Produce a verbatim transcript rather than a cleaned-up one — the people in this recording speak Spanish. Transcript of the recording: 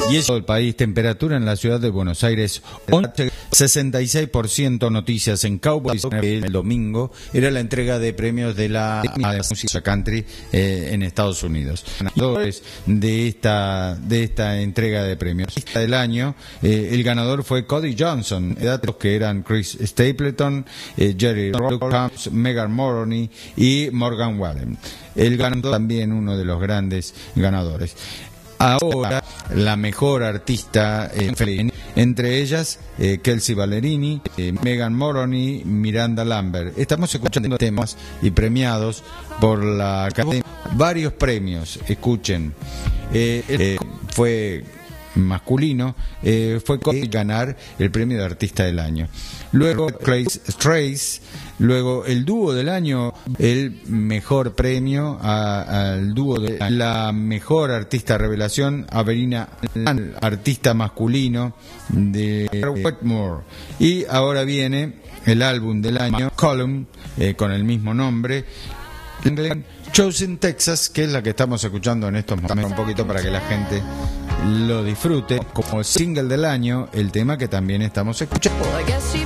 Y eso el país, temperatura en la ciudad de Buenos Aires, sesenta y seis por ciento. Noticias en Cowboys el domingo, era la entrega de premios de la música country eh, en Estados Unidos. Ganadores de esta de esta entrega de premios del año, eh, el ganador fue Cody Johnson, datos que eran Chris Stapleton, eh, Jerry Rockhams, Megan Moroney y Morgan Wallen. El ganador también uno de los grandes ganadores. Ahora, la mejor artista, eh, entre ellas, eh, Kelsea Ballerini, eh, Megan Moroney, Miranda Lambert. Estamos escuchando temas y premiados por la Academia. Varios premios, escuchen. Eh, eh, fue masculino, eh, fue ganar el premio de artista del año. Luego Trace Strays, luego el dúo del año, el mejor premio a, al dúo de la mejor artista revelación, Avelina, artista masculino de Wetmore. Y ahora viene el álbum del año, Column, eh, con el mismo nombre, Chosen Texas, que es la que estamos escuchando en estos momentos, un poquito para que la gente lo disfrute, como el single del año, el tema que también estamos escuchando.